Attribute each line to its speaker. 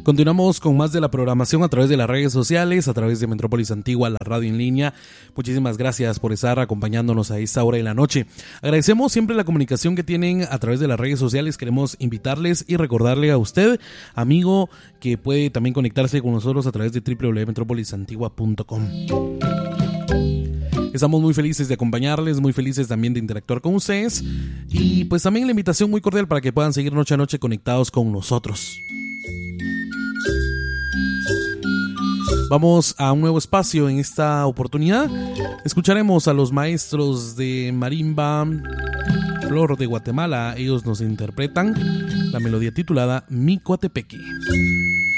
Speaker 1: Continuamos con más de la programación a través de las redes sociales, a través de Metrópolis Antigua, la radio en línea. Muchísimas gracias por estar acompañándonos a esta hora de la noche. Agradecemos siempre la comunicación que tienen a través de las redes sociales. Queremos invitarles y recordarle a usted, amigo, que puede también conectarse con nosotros a través de www.metropolisantigua.com. Estamos muy felices de acompañarles, muy felices también de interactuar con ustedes y pues también la invitación muy cordial para que puedan seguir noche a noche conectados con nosotros. Vamos a un nuevo espacio en esta oportunidad. Escucharemos a los maestros de marimba Flor de Guatemala. Ellos nos interpretan la melodía titular Mi Coatepeque.